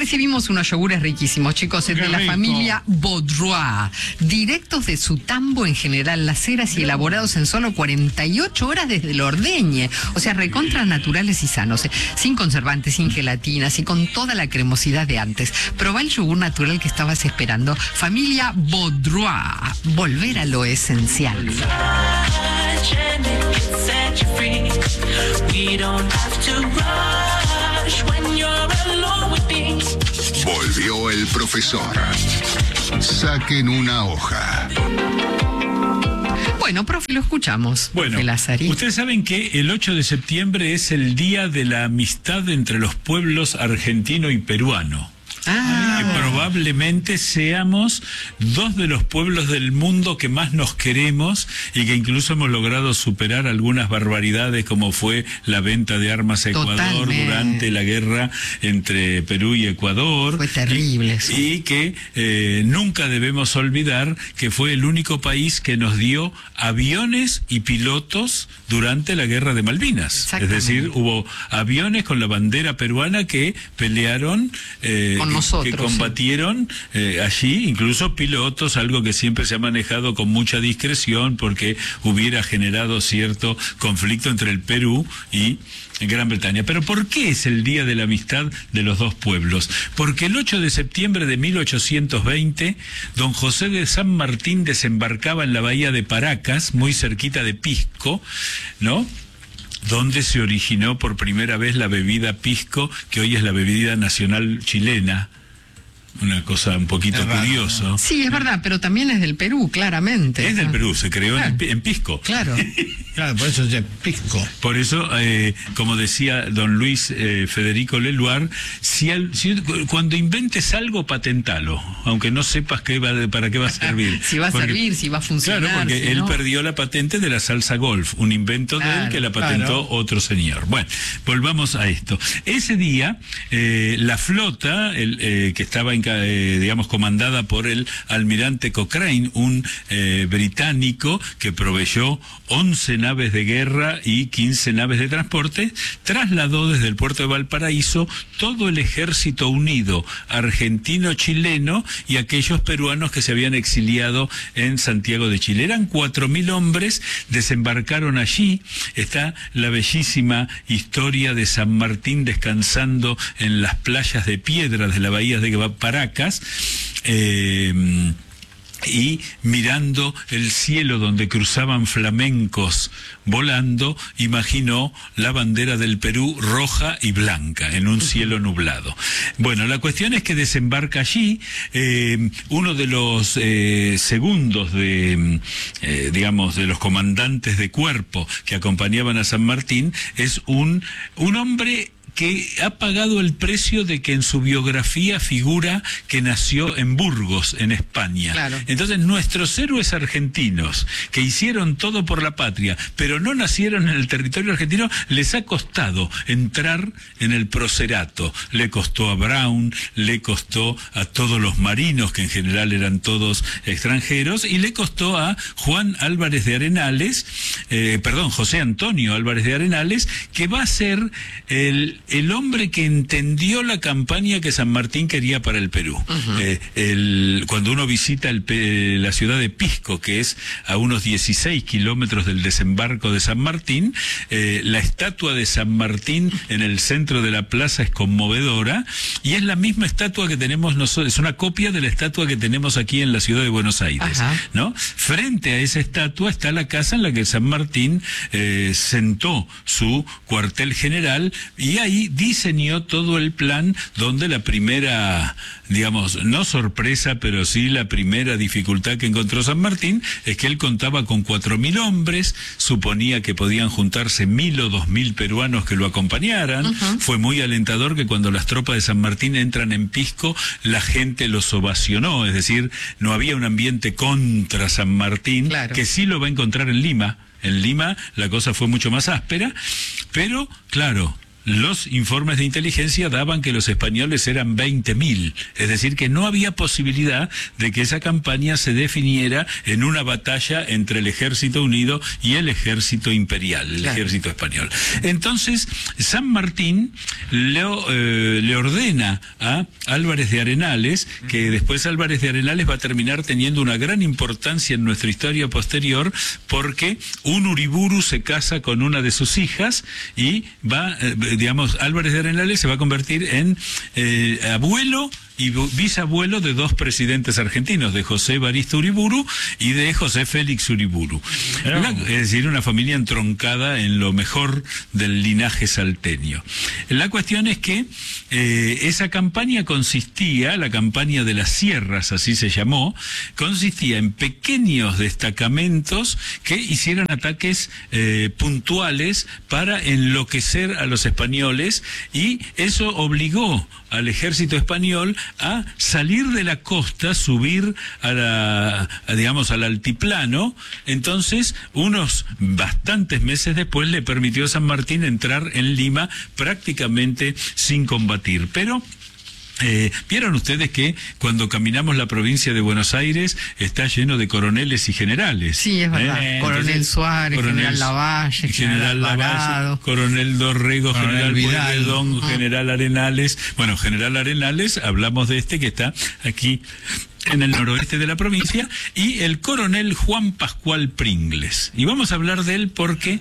Recibimos unos yogures riquísimos, chicos, de la familia Baudrois, directos de su tambo en General Las Heras y elaborados en solo 48 horas desde el ordeñe. O sea, recontra naturales y sanos, sin conservantes, sin gelatinas y con toda la cremosidad de antes. Probá el yogur natural que estabas esperando. Familia Baudrois, volver a lo esencial. Volvió el profesor. Saquen una hoja. Bueno, profe, lo escuchamos. Bueno, ustedes saben que el 8 de septiembre es el Día de la Amistad entre los pueblos argentino y peruano. Que probablemente seamos dos de los pueblos del mundo que más nos queremos y que incluso hemos logrado superar algunas barbaridades como fue la venta de armas a Ecuador durante la guerra entre Perú y Ecuador. Fue terrible eso. Y que nunca debemos olvidar que fue el único país que nos dio aviones y pilotos durante la guerra de Malvinas. Es decir, hubo aviones con la bandera peruana que pelearon nosotros, que combatieron allí, incluso pilotos, algo que siempre se ha manejado con mucha discreción porque hubiera generado cierto conflicto entre el Perú y Gran Bretaña. Pero ¿por qué es el Día de la Amistad de los dos pueblos? Porque el 8 de septiembre de 1820, don José de San Martín desembarcaba en la bahía de Paracas, muy cerquita de Pisco, ¿no?, donde se originó por primera vez la bebida pisco, que hoy es la bebida nacional chilena. Una cosa un poquito curiosa. Sí, es verdad, pero también es del Perú, claramente. Es del Perú, se creó en Pisco. Claro. Claro, por eso es de Pisco. Por eso, como decía don Luis Federico Leluar, cuando inventes algo, patentalo, aunque no sepas para qué va a servir. Si va a servir, si va a funcionar. Claro, porque él perdió la patente de la salsa golf, un invento de él que la patentó otro señor. Bueno, volvamos a esto. Ese día, la flota, que estaba digamos, comandada por el almirante Cochrane, un británico que proveyó 11 naves de guerra y 15 naves de transporte, trasladó desde el puerto de Valparaíso todo el ejército unido argentino-chileno y aquellos peruanos que se habían exiliado en Santiago de Chile. Eran 4.000 hombres, desembarcaron allí. Está la bellísima historia de San Martín descansando en las playas de piedra de la bahía de Paracas, y mirando el cielo donde cruzaban flamencos volando, imaginó la bandera del Perú roja y blanca en un cielo nublado. Bueno, la cuestión es que desembarca allí. Uno de los segundos digamos, de los comandantes de cuerpo que acompañaban a San Martín es un hombre que ha pagado el precio de que en su biografía figura que nació en Burgos, en España. Claro. Entonces, nuestros héroes argentinos, que hicieron todo por la patria, pero no nacieron en el territorio argentino, les ha costado entrar en el procerato. Le costó a Brown, le costó a todos los marinos, que en general eran todos extranjeros, y le costó a Juan Álvarez de Arenales, José Antonio Álvarez de Arenales, que va a ser el hombre que entendió la campaña que San Martín quería para el Perú. Cuando uno visita la ciudad de Pisco, que es a unos 16 kilómetros del desembarco de San Martín, la estatua de San Martín en el centro de la plaza es conmovedora, y es la misma estatua que tenemos nosotros, es una copia de la estatua que tenemos aquí en la ciudad de Buenos Aires, ¿no? Frente a esa estatua está la casa en la que San Martín sentó su cuartel general, y ahí diseñó todo el plan donde la primera, digamos, no sorpresa, pero sí la primera dificultad que encontró San Martín es que él contaba con 4.000 hombres, suponía que podían juntarse 1.000 o 2.000 peruanos que lo acompañaran. Fue muy alentador que cuando las tropas de San Martín entran en Pisco, la gente los ovacionó, es decir, no había un ambiente contra San Martín, que sí lo va a encontrar en Lima. En Lima la cosa fue mucho más áspera, pero, claro, los informes de inteligencia daban que los españoles eran 20.000, es decir, que no había posibilidad de que esa campaña se definiera en una batalla entre el ejército unido y el ejército imperial, el ejército español. Entonces, San Martín le ordena a Álvarez de Arenales, que después Álvarez de Arenales va a terminar teniendo una gran importancia en nuestra historia posterior, porque un Uriburu se casa con una de sus hijas y va, Álvarez de Arenales se va a convertir en abuelo y bisabuelo de dos presidentes argentinos, de José Evaristo Uriburu y de José Félix Uriburu. Es decir, una familia entroncada en lo mejor del linaje salteño. La cuestión es que esa campaña consistía, la campaña de las sierras, así se llamó, consistía en pequeños destacamentos que hicieran ataques puntuales para enloquecer a los españoles, y eso obligó al ejército español a salir de la costa, subir al altiplano. Entonces, unos bastantes meses después le permitió a San Martín entrar en Lima prácticamente sin combatir. Pero vieron ustedes que cuando caminamos la provincia de Buenos Aires está lleno de coroneles y generales. Sí, es verdad. Coronel Suárez, General Lavalle, General Alvarado, Coronel Dorrego, General Vidal, Pueyrredón, General Arenales. Bueno, General Arenales, hablamos de este que está aquí en el noroeste de la provincia, y el coronel Juan Pascual Pringles. Y vamos a hablar de él porque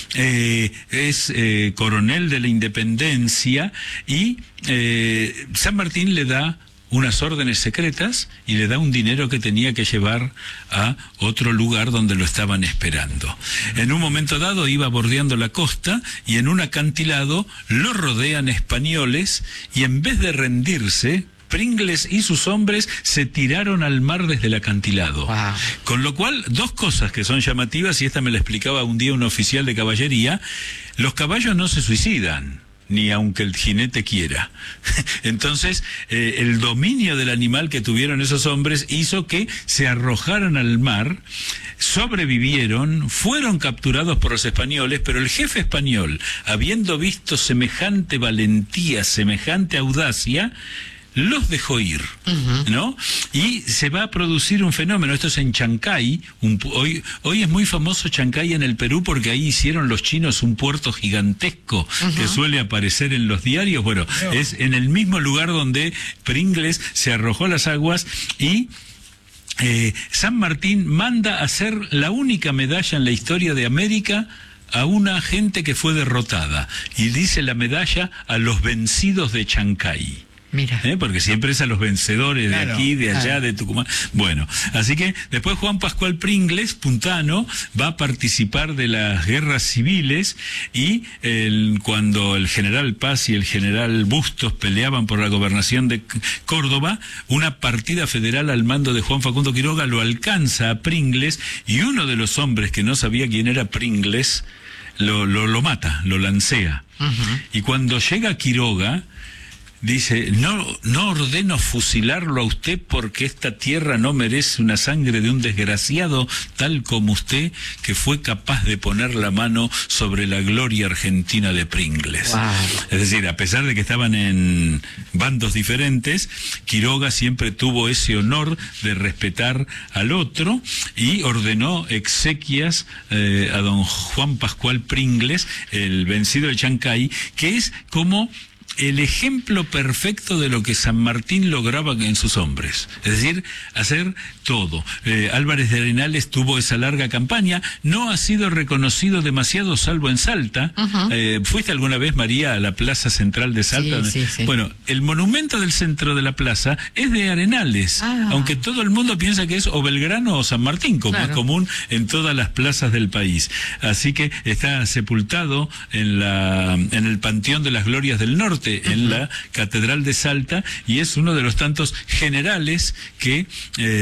es coronel de la Independencia, y San Martín le da unas órdenes secretas y le da un dinero que tenía que llevar a otro lugar donde lo estaban esperando. En un momento dado iba bordeando la costa y en un acantilado lo rodean españoles, y en vez de rendirse, Pringles y sus hombres se tiraron al mar desde el acantilado. Wow. Con lo cual, dos cosas que son llamativas, y esta me la explicaba un día un oficial de caballería: los caballos no se suicidan, ni aunque el jinete quiera. Entonces, el dominio del animal que tuvieron esos hombres hizo que se arrojaran al mar, sobrevivieron, fueron capturados por los españoles, pero el jefe español, habiendo visto semejante valentía, semejante audacia, los dejó ir, ¿no? Y se va a producir un fenómeno. Esto es en Chancay. Hoy es muy famoso Chancay en el Perú porque ahí hicieron los chinos un puerto gigantesco que suele aparecer en los diarios. Bueno, es en el mismo lugar donde Pringles se arrojó a las aguas, y San Martín manda a hacer la única medalla en la historia de América a una gente que fue derrotada, y dice la medalla a los vencidos de Chancay. Mira. Porque siempre es a los vencedores de aquí, de allá, de Tucumán. Bueno, así que después Juan Pascual Pringles, puntano, va a participar de las guerras civiles, y cuando el general Paz y el general Bustos peleaban por la gobernación de Córdoba, una partida federal al mando de Juan Facundo Quiroga lo alcanza a Pringles, y uno de los hombres que no sabía quién era Pringles lo mata, lo lancea. Y cuando llega Quiroga, dice: no ordeno fusilarlo a usted porque esta tierra no merece una sangre de un desgraciado tal como usted, que fue capaz de poner la mano sobre la gloria argentina de Pringles. Wow. Es decir, a pesar de que estaban en bandos diferentes, Quiroga siempre tuvo ese honor de respetar al otro, y ordenó exequias a don Juan Pascual Pringles, el vencido de Chancay, que es como el ejemplo perfecto de lo que San Martín lograba en sus hombres, es decir, hacer todo. Álvarez de Arenales tuvo esa larga campaña, no ha sido reconocido demasiado salvo en Salta. ¿Fuiste alguna vez, María, a la plaza central de Salta? Sí, sí. Bueno, el monumento del centro de la plaza es de Arenales, aunque todo el mundo piensa que es o Belgrano o San Martín, como es común en todas las plazas del país. Así que está sepultado en el Panteón de las Glorias del Norte, en la Catedral de Salta, y es uno de los tantos generales que,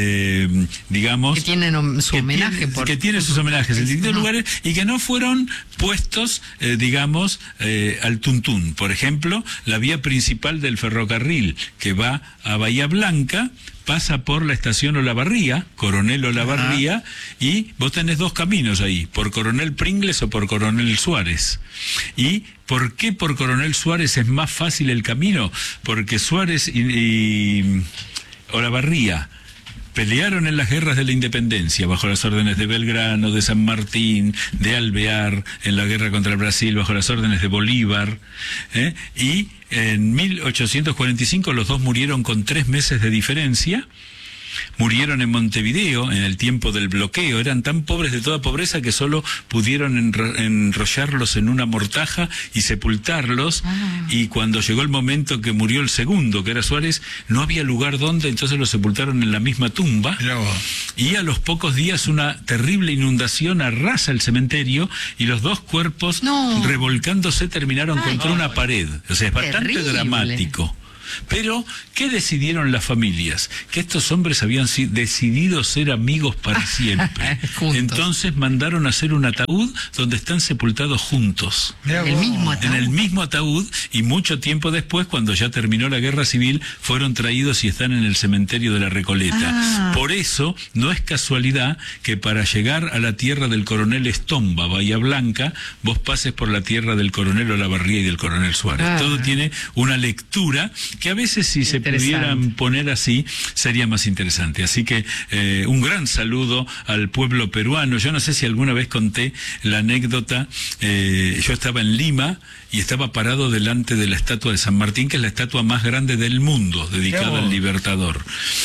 digamos... Que tienen su homenaje. Que tiene sus homenajes en distintos lugares, y que no fueron puestos, digamos, al tuntún. Por ejemplo, la vía principal del ferrocarril que va a Bahía Blanca pasa por la estación Olavarría, Coronel Olavarría, y vos tenés dos caminos ahí, por Coronel Pringles o por Coronel Suárez. ¿Y por qué por Coronel Suárez es más fácil el camino? Porque Suárez y Olavarría pelearon en las guerras de la independencia, bajo las órdenes de Belgrano, de San Martín, de Alvear, en la guerra contra el Brasil, bajo las órdenes de Bolívar, y en 1845 los dos murieron con 3 meses de diferencia. Murieron en Montevideo en el tiempo del bloqueo. Eran tan pobres de toda pobreza que solo pudieron enrollarlos en una mortaja y sepultarlos. Y cuando llegó el momento que murió el segundo, que era Suárez, no había lugar donde, entonces los sepultaron en la misma tumba. Y a los pocos días una terrible inundación arrasa el cementerio y los dos cuerpos, revolcándose, terminaron contra una pared. O sea, es bastante dramático. Pero, ¿qué decidieron las familias? Que estos hombres habían decidido ser amigos para siempre. Entonces mandaron a hacer un ataúd donde están sepultados juntos. ¿El mismo ataúd? En el mismo ataúd, y mucho tiempo después, cuando ya terminó la guerra civil, fueron traídos y están en el cementerio de la Recoleta. Por eso, no es casualidad que para llegar a la tierra del Coronel Estomba, Bahía Blanca, vos pases por la tierra del Coronel Olavarría y del Coronel Suárez. Todo tiene una lectura que a veces, si se pudieran poner así, sería más interesante. Así que un gran saludo al pueblo peruano. Yo no sé si alguna vez conté la anécdota. Yo estaba en Lima y estaba parado delante de la estatua de San Martín, que es la estatua más grande del mundo, dedicada al Libertador.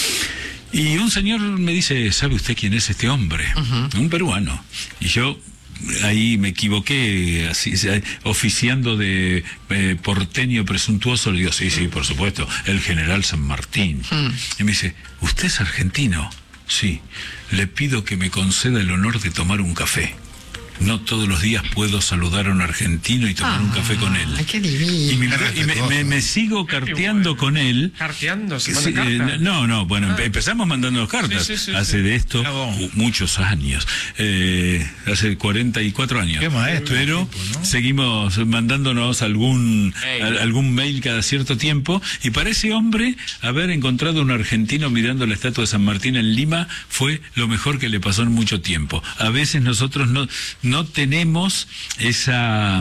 Y un señor me dice, ¿sabe usted quién es este hombre? Un peruano. Y yo ahí me equivoqué, así, oficiando de porteño presuntuoso. Le digo, sí, por supuesto, el general San Martín. Y me dice, ¿usted es argentino? Sí, le pido que me conceda el honor de tomar un café. No todos los días puedo saludar a un argentino y tomar un café con él. ¡Qué divino! Y me sigo carteando con él. ¿Carteando? Bueno, empezamos mandando cartas. Hace de esto muchos años. Hace 44 años. Qué maestro. Pero seguimos mandándonos algún mail cada cierto tiempo. Y para ese hombre, haber encontrado un argentino mirando la estatua de San Martín en Lima fue lo mejor que le pasó en mucho tiempo. A veces nosotros no tenemos esa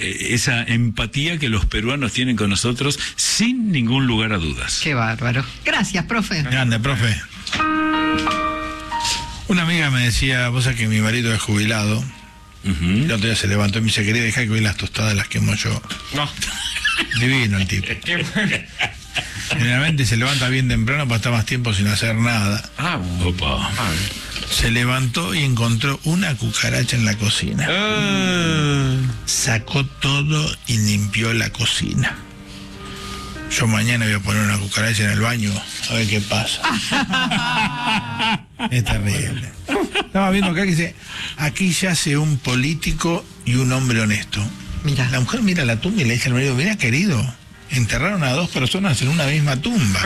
empatía que los peruanos tienen con nosotros, sin ningún lugar a dudas. Qué bárbaro. Gracias, profe. Grande, profe. Una amiga me decía, vos sabés que mi marido es jubilado. El otro día se levantó y me dice, quería dejar que hoy las tostadas las quemo yo. No. Divino el tipo. Generalmente se levanta bien temprano para estar más tiempo sin hacer nada. Opa. Se levantó y encontró una cucaracha en la cocina. Sacó todo y limpió la cocina. Yo mañana voy a poner una cucaracha en el baño a ver qué pasa. Es terrible. Estaba viendo acá que dice, aquí yace un político y un hombre honesto. Mira. La mujer mira la tumba y le dice al marido, mira querido, enterraron a 2 personas en una misma tumba.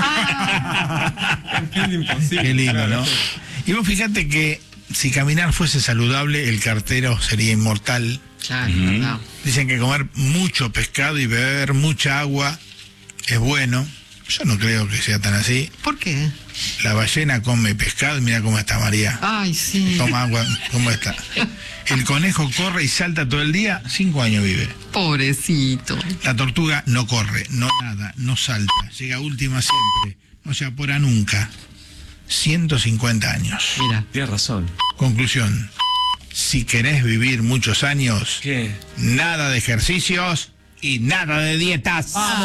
Qué lindo, ¿no? Y vos fíjate que si caminar fuese saludable, el cartero sería inmortal. Claro, Dicen que comer mucho pescado y beber mucha agua es bueno. Yo no creo que sea tan así. ¿Por qué? La ballena come pescado y mira cómo está María. Ay, sí. Toma agua, ¿cómo está? El conejo corre y salta todo el día, 5 años vive. Pobrecito. La tortuga no corre, no nada, no salta, llega última siempre, no se apura nunca. 150 años. Mira. Tienes razón. Conclusión. Si querés vivir muchos años, ¿Qué? nada de ejercicios y nada de dietas.